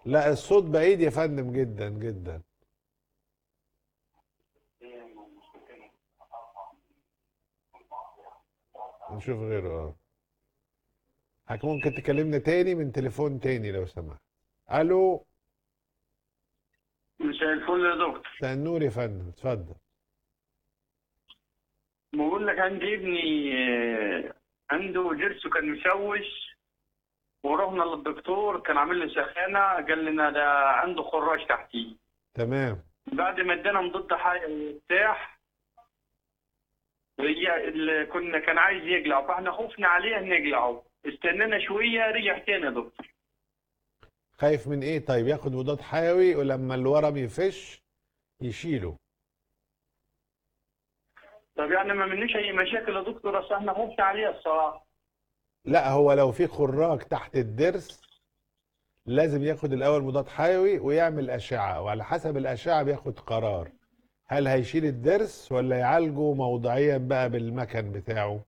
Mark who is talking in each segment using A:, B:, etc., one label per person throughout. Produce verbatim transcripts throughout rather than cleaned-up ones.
A: لا الصوت بعيد يا فندم جدا جدا. نشوف غيره. اه حضرتك ممكن تكلمنا تاني من تليفون تاني لو سمحت. الو.
B: مساء الفل يا دكتور.
A: مساء النور يا فندم، اتفضل.
B: بقول لك عندي ابني آه، عنده ضرسه كان مشوش، ورحنا للدكتور كان عامل له سخانه، قال لنا ده عنده خراج تحتيه.
A: تمام.
B: بعد ما ادانا مضاد حيوي وبتاع، رجع ال- كنا كان عايز يقلع، فاحنا خفنا عليه نقلعه، استنينا شويه رجع تاني يا دكتور.
A: خايف من ايه؟ طيب ياخد مضاد حيوي ولما الورم يفش يشيله.
B: طب يعني ما منوش اي مشاكل يا دكتور؟ اصل احنا خفنا عليه الصراحه.
A: لا هو لو في خراج تحت الضرس لازم ياخد الاول مضاد حيوي ويعمل اشعه، وعلى حسب الاشعه بياخد قرار هل هيشيل الضرس ولا يعالجه موضعيا بقى بالمكن بتاعه.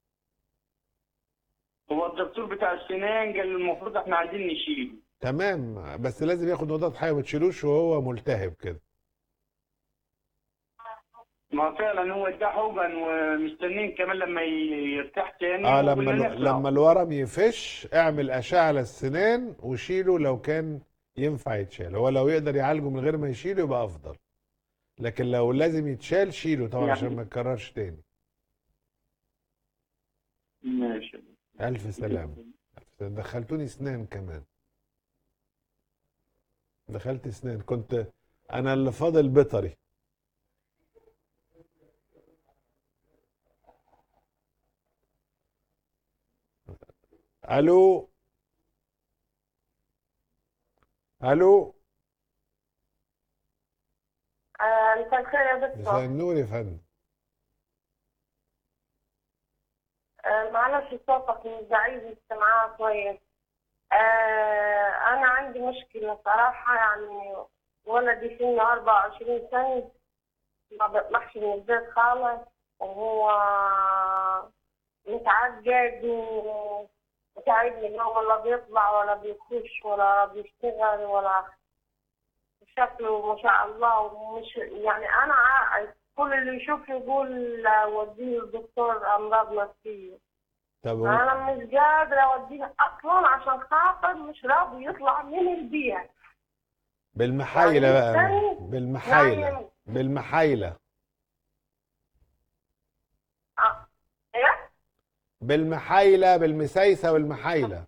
B: هو الدكتور بتاع السنان قال المفروض احنا عايزين نشيله.
A: تمام، بس لازم ياخد مضاد حيوي، ما تشيلوش وهو ملتهب كده.
B: ما فعلا هو اداه حقن ومستنين كمان لما ي- يرتاح تاني
A: اه لما
B: وقلنا
A: الو... لما
B: نخلعه.
A: الورم يفش اعمل اشعه للسنان وشيله لو كان ينفع يتشال. هو لو يقدر يعالجه من غير ما يشيله يبقى افضل، لكن لو لازم يتشال شيله طبعا عشان ما
B: يعني
A: يتكررش تاني.
B: ماشي.
A: الف سلامه. ألف سلامة. دخلتوني اسنان كمان. دخلت اسنان، كنت انا اللي فاضل بيطري. الو. الو.
C: آه، مساء الخير يا
A: مساء
C: دكتور.
A: النور يا فندم.
C: آه، معلش صوتك مش ضعيف السماعة كويس. آه، أنا عندي مشكلة صراحة، يعني ولدي سنه أربعة وعشرين سنة، ما بيطلعش من البيت خالص، وهو متعقد ومتعبني، اللي هو ولا بيطلع ولا بيخش ولا بيشتغل ولا شكله ما شاء الله. ومش يعني أنا ع- كل اللي يشوف يقول وديه الدكتور أمراض نفسية.
A: طب هو
C: أنا مش قادرة أوديه أصلا عشان خاطر مش راضي يطلع من البيت.
A: بالمحايله
C: يعني
A: بقى،
C: مستني
A: بالمحايله
C: نايم.
A: بالمحايله
C: أه. إيه؟
A: بالمحايله بالمسايسه والمحايله.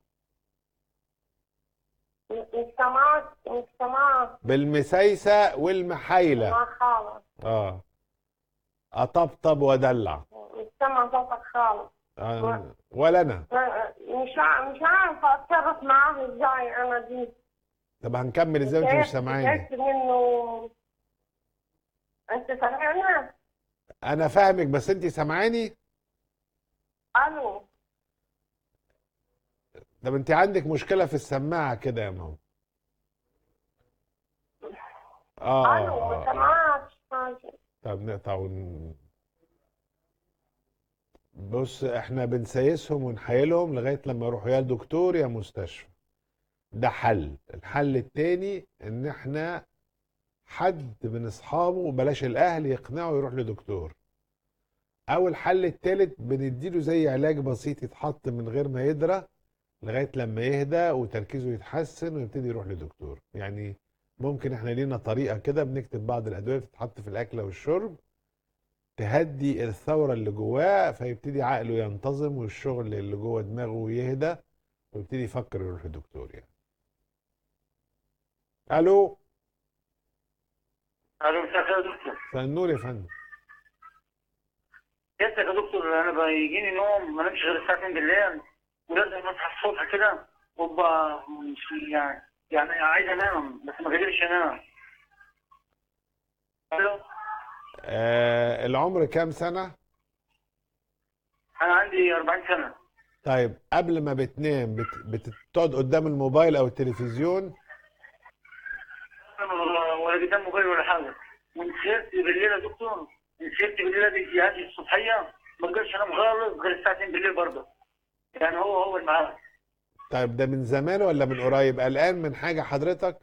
C: مش سامعة مش سامعة.
A: بالمسايسه والمحايله.
C: ما خالص.
A: اه اطبطب ودلع.
C: مش سامعة صوتك خالص. ما-
A: آه. ولا انا.
C: ما- مش ع- مش عارفة أتصرف معاه إزاي أنا دي.
A: طب هنكمل ازاي وانت مش
C: تعبت
A: سامعاني؟
C: تعبت منه. أنت سامعني؟
A: انا فاهمك بس انت سامعاني؟
C: ألو.
A: طب انت عندك مشكله في السماعه كده يا ماما. اه
C: ألو،
A: اه
C: ما
A: اه اه
C: سامعاش حاجة.
A: طب نقطع ون... بص احنا بنسيسهم ونحايلهم لغايه لما يروحوا يا دكتور يا مستشفى. ده حل. الحل التاني ان احنا حد من اصحابه بلاش الاهل يقنعه يروح لدكتور. او الحل التالت بنديله زي علاج بسيط يتحط من غير ما يدرى لغايه لما يهدى وتركيزه يتحسن ويبتدي يروح لدكتور. يعني ممكن احنا لينا طريقه كده بنكتب بعض الادويه بتتحط في الاكل والشرب تهدي الثوره اللي جواه فيبتدي عقله ينتظم والشغل اللي جوه دماغه يهدى ويبتدي يفكر يروح لدكتور يعني. الو.
B: الو، مساء الخير يا دكتور.
A: مساء النور يا فندم.
B: كيفك يا دكتور؟ انا بيجيني نوم ما نمشي غير الساعه اتنين بالليل، ولازم اصحى الصبح كده وابقى مش يعني يعني عايز انام بس ما قدرش انام. الو.
A: آه العمر كام سنه؟
B: انا عندي أربعين سنه.
A: طيب قبل ما بتنام بت... بتقعد قدام الموبايل او التلفزيون؟
B: انا ولا ولا قدام موبايل ولا حاجه. ونسيت بالليل يا دكتور، نسيت بالليل دي جهازي الصبحيه، ما اقدرش انام خالص غير الساعه اتنين بالليل برضه. يعني هو هو الميعاد.
A: طيب ده من زمان ولا من قريب؟ قلقان من حاجه حضرتك؟